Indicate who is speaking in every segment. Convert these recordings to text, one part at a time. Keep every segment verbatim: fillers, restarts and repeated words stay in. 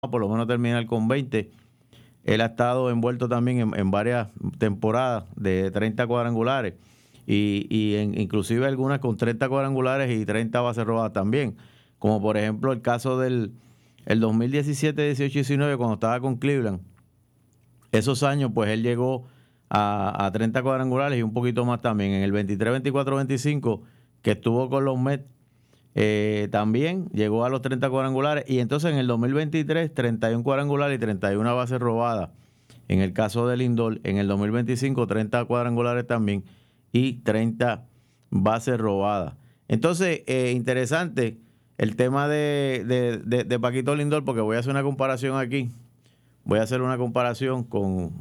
Speaker 1: por lo menos terminar con veinte. Él ha estado envuelto también en, en varias temporadas de treinta cuadrangulares y, y en, inclusive algunas con treinta cuadrangulares y treinta bases robadas también, como por ejemplo el caso del el dos mil diecisiete, dieciocho y diecinueve cuando estaba con Cleveland. Esos años pues él llegó a, a treinta cuadrangulares y un poquito más también. En el veintitrés, veinticuatro, veinticinco que estuvo con los Mets, Eh, también llegó a los treinta cuadrangulares y entonces en el dos mil veintitrés treinta y uno cuadrangulares y treinta y una bases robadas. En el caso de Lindor, en el dos mil veinticinco treinta cuadrangulares también y treinta bases robadas. Entonces, eh, interesante el tema de, de, de, de Paquito Lindor, porque voy a hacer una comparación aquí. Voy a hacer una comparación con,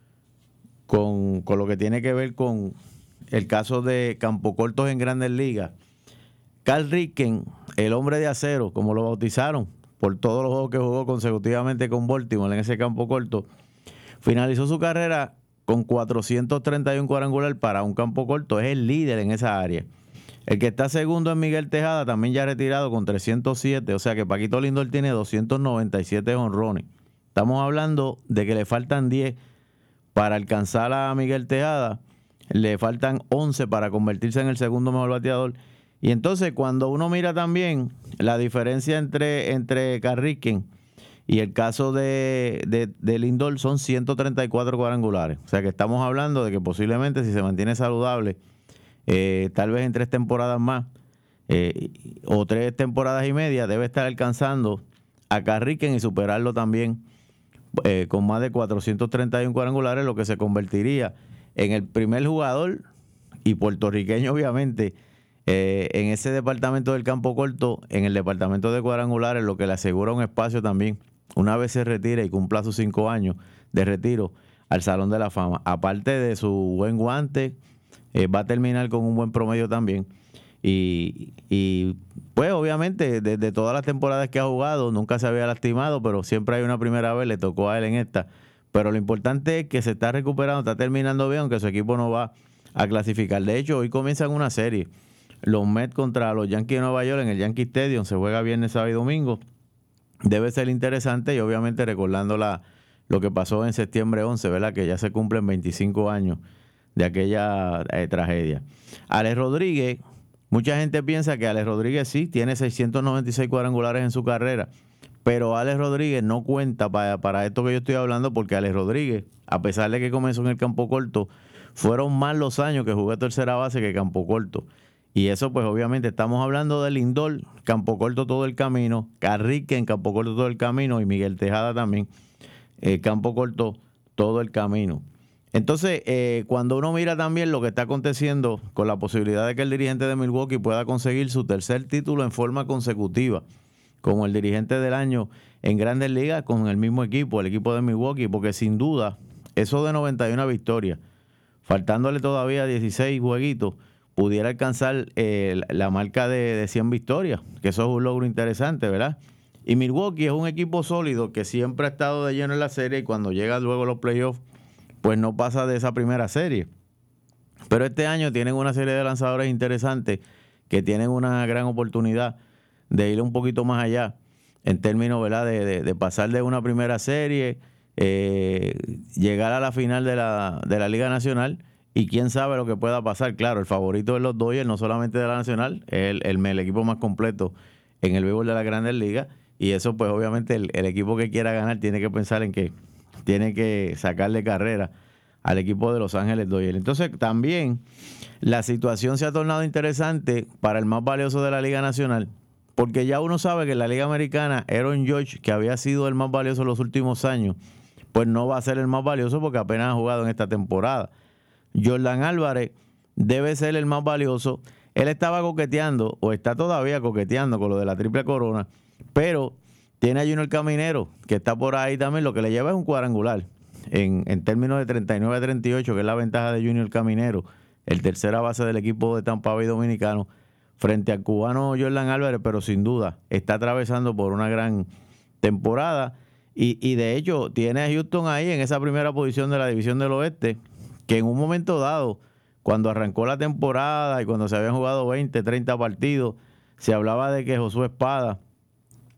Speaker 1: con, con lo que tiene que ver con el caso de Campo Cortos en Grandes Ligas. Cal Ripken, el hombre de acero, como lo bautizaron, por todos los juegos que jugó consecutivamente con Baltimore en ese campo corto, finalizó su carrera con cuatrocientos treinta y uno cuadrangular para un campo corto. Es el líder en esa área. El que está segundo es Miguel Tejada, también ya retirado con trescientos siete. O sea que Paquito Lindor tiene doscientos noventa y siete jonrones. Estamos hablando de que le faltan diez para alcanzar a Miguel Tejada. Le faltan once para convertirse en el segundo mejor bateador. Y entonces cuando uno mira también la diferencia entre, entre Cal Ripken y el caso de, de, de Lindor son ciento treinta y cuatro cuadrangulares. O sea que estamos hablando de que posiblemente si se mantiene saludable, eh, tal vez en tres temporadas más eh, o tres temporadas y media, debe estar alcanzando a Cal Ripken y superarlo también eh, con más de cuatrocientos treinta y uno cuadrangulares, lo que se convertiría en el primer jugador y puertorriqueño obviamente Eh, en ese departamento del campo corto, en el departamento de cuadrangulares, lo que le asegura un espacio también, una vez se retire y cumpla sus cinco años de retiro, al Salón de la Fama. Aparte de su buen guante, eh, va a terminar con un buen promedio también. Y, y pues obviamente, desde todas las temporadas que ha jugado, nunca se había lastimado, pero siempre hay una primera vez, le tocó a él en esta. Pero lo importante es que se está recuperando, está terminando bien, aunque su equipo no va a clasificar. De hecho, hoy comienzan una serie. Los Mets contra los Yankees de Nueva York en el Yankee Stadium, se juega viernes, sábado y domingo. Debe ser interesante y obviamente recordando la, lo que pasó en septiembre once, ¿verdad? Que ya se cumplen veinticinco años de aquella eh, tragedia. Alex Rodríguez, mucha gente piensa que Alex Rodríguez sí tiene seiscientos noventa y seis cuadrangulares en su carrera, pero Alex Rodríguez no cuenta para, para esto que yo estoy hablando, porque Alex Rodríguez, a pesar de que comenzó en el campo corto, fueron más los años que jugó tercera base que campo corto. Y eso, pues obviamente, estamos hablando de Lindor, campo corto todo el camino, Cal Ripken, campo corto todo el camino, y Miguel Tejada también, eh, campo corto todo el camino. Entonces, eh, cuando uno mira también lo que está aconteciendo con la posibilidad de que el dirigente de Milwaukee pueda conseguir su tercer título en forma consecutiva, como el dirigente del año en Grandes Ligas con el mismo equipo, el equipo de Milwaukee, porque sin duda, eso de noventa y una victorias, faltándole todavía dieciséis jueguitos, pudiera alcanzar eh, la marca de, de cien victorias, que eso es un logro interesante, ¿verdad? Y Milwaukee es un equipo sólido que siempre ha estado de lleno en la serie y cuando llega luego los playoffs, pues no pasa de esa primera serie. Pero este año tienen una serie de lanzadores interesantes que tienen una gran oportunidad de ir un poquito más allá en términos, ¿verdad?, de, de, de pasar de una primera serie, eh, llegar a la final de la, de la Liga Nacional. Y quién sabe lo que pueda pasar. Claro, el favorito de los Dodgers, no solamente de la Nacional, es el, el, el equipo más completo en el béisbol de las Grandes Ligas. Y eso, pues obviamente, el, el equipo que quiera ganar tiene que pensar en que tiene que sacarle carrera al equipo de Los Ángeles Dodgers. Entonces, también la situación se ha tornado interesante para el más valioso de la Liga Nacional, porque ya uno sabe que en la Liga Americana, Aaron Judge, que había sido el más valioso en los últimos años, pues no va a ser el más valioso porque apenas ha jugado en esta temporada. Jordan Álvarez debe ser el más valioso. Él estaba coqueteando, o está todavía coqueteando con lo de la triple corona, pero tiene a Junior Caminero, que está por ahí también, lo que le lleva es un cuadrangular, en, en términos de treinta y nueve a treinta y ocho, que es la ventaja de Junior Caminero, el tercera base del equipo de Tampa Bay dominicano, frente al cubano Jordan Álvarez, pero sin duda está atravesando por una gran temporada, y, y de hecho tiene a Houston ahí en esa primera posición de la división del oeste, que en un momento dado, cuando arrancó la temporada y cuando se habían jugado veinte, treinta partidos, se hablaba de que Josué Espada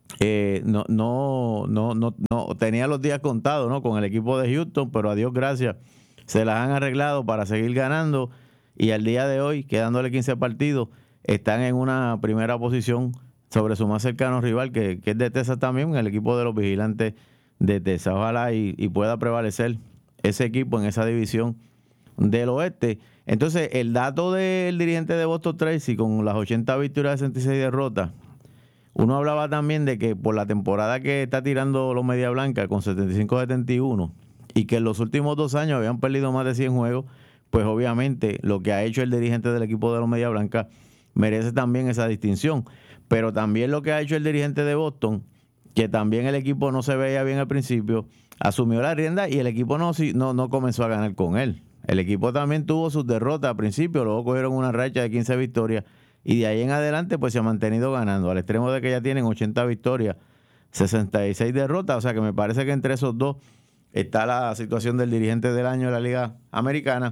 Speaker 1: eh, no, no, no, no, no tenía los días contados, ¿no? Con el equipo de Houston, pero a Dios gracias se las han arreglado para seguir ganando y al día de hoy, quedándole quince partidos, están en una primera posición sobre su más cercano rival, que, que es de Texas también, el equipo de los Vigilantes de Texas. Ojalá y, y pueda prevalecer ese equipo en esa división del oeste. Entonces, el dato del dirigente de Boston, Tracy, con las ochenta victorias y sesenta y seis derrotas, uno hablaba también de que por la temporada que está tirando los Media Blanca con setenta y cinco setenta y uno y que en los últimos dos años habían perdido más de cien juegos, pues obviamente lo que ha hecho el dirigente del equipo de los Media Blanca merece también esa distinción. Pero también lo que ha hecho el dirigente de Boston, que también el equipo no se veía bien al principio, asumió la rienda y el equipo no, no, no comenzó a ganar con él. El equipo también tuvo sus derrotas al principio, luego cogieron una racha de quince victorias y de ahí en adelante pues se ha mantenido ganando, al extremo de que ya tienen ochenta victorias, sesenta y seis derrotas, o sea que me parece que entre esos dos está la situación del dirigente del año de la Liga Americana.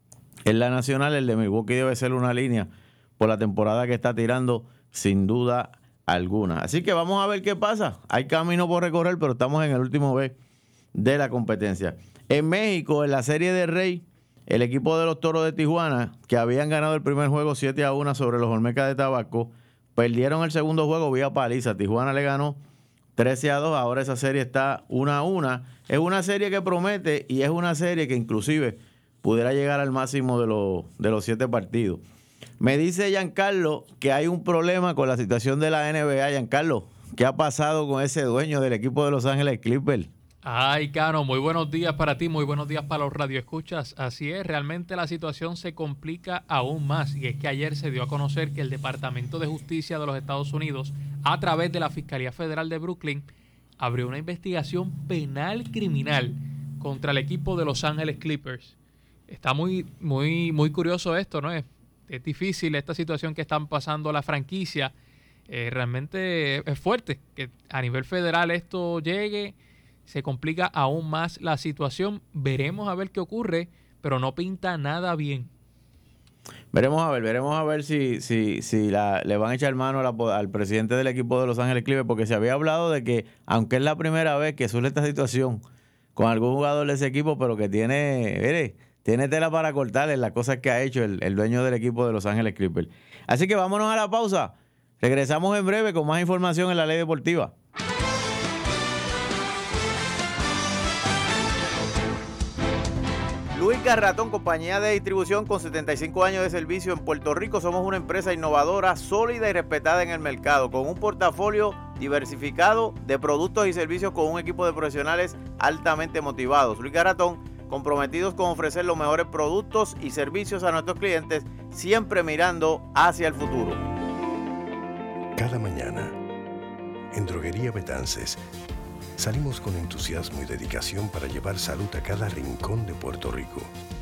Speaker 1: En la nacional, el de Milwaukee debe ser una línea por la temporada que está tirando, sin duda alguna. Así que vamos a ver qué pasa. Hay camino por recorrer, pero estamos en el último B de la competencia. En México, en la Serie de Rey, el equipo de los Toros de Tijuana, que habían ganado el primer juego siete a uno sobre los Olmecas de Tabasco, perdieron el segundo juego vía paliza. Tijuana le ganó trece a dos. Ahora esa serie está uno a uno. Es una serie que promete y es una serie que inclusive pudiera llegar al máximo de los, de los siete partidos. Me dice Giancarlo que hay un problema con la situación de la N B A. Giancarlo, ¿qué ha pasado con ese dueño del equipo de Los Ángeles Clippers?
Speaker 2: Ay, Cano, muy buenos días para ti, muy buenos días para los radioescuchas. Así es, realmente la situación se complica aún más. Y es que ayer se dio a conocer que el Departamento de Justicia de los Estados Unidos, a través de la Fiscalía Federal de Brooklyn, abrió una investigación penal criminal contra el equipo de Los Ángeles Clippers. Está muy, muy, muy curioso esto, ¿no? Es, es difícil esta situación que están pasando la franquicia. Eh, realmente es fuerte que a nivel federal esto llegue. Se complica aún más la situación. Veremos a ver qué ocurre, pero no pinta nada bien.
Speaker 1: Veremos a ver, veremos a ver si, si, si la, le van a echar mano a la, al presidente del equipo de Los Ángeles Clippers, porque se había hablado de que, aunque es la primera vez que surge esta situación con algún jugador de ese equipo, pero que tiene, mire, tiene tela para cortarle las cosas que ha hecho el, el dueño del equipo de Los Ángeles Clippers. Así que vámonos a la pausa. Regresamos en breve con más información en la Ley Deportiva. Luis Garratón, compañía de distribución con setenta y cinco años de servicio en Puerto Rico. Somos una empresa innovadora, sólida y respetada en el mercado, con un portafolio diversificado de productos y servicios con un equipo de profesionales altamente motivados. Luis Garratón, comprometidos con ofrecer los mejores productos y servicios a nuestros clientes, siempre mirando hacia el futuro.
Speaker 3: Cada mañana, en Droguería Betances, salimos con entusiasmo y dedicación para llevar salud a cada rincón de Puerto Rico.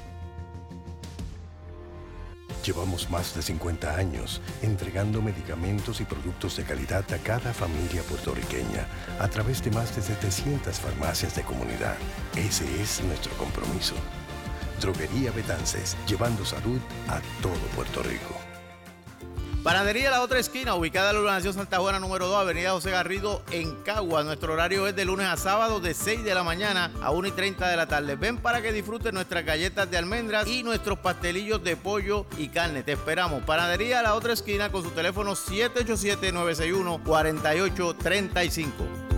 Speaker 3: Llevamos más de cincuenta años entregando medicamentos y productos de calidad a cada familia puertorriqueña a través de más de setecientas farmacias de comunidad. Ese es nuestro compromiso. Droguería Betances, llevando salud a todo Puerto Rico.
Speaker 1: Panadería La Otra Esquina, ubicada en la urbanización Santa Juana número dos, avenida José Garrido, en Cagua. Nuestro horario es de lunes a sábado de seis de la mañana a una y treinta de la tarde. Ven para que disfruten nuestras galletas de almendras y nuestros pastelillos de pollo y carne. Te esperamos. Panadería La Otra Esquina con su teléfono siete ocho siete, nueve seis uno, cuatro ocho tres cinco.